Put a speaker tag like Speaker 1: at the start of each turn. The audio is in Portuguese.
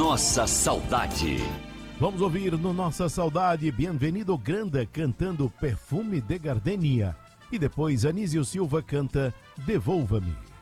Speaker 1: Nossa Saudade.
Speaker 2: Vamos ouvir no Nossa Saudade Bienvenido Granda cantando Perfume de Gardenia. E depois Anísio Silva canta Devolva-me.